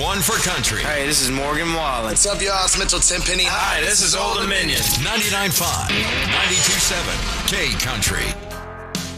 one for country. Hey, this is Morgan Wallen. What's up, y'all? It's Mitchell Tenpenny. Hi, this is Old Dominion. 99.5, 92.7, K Country.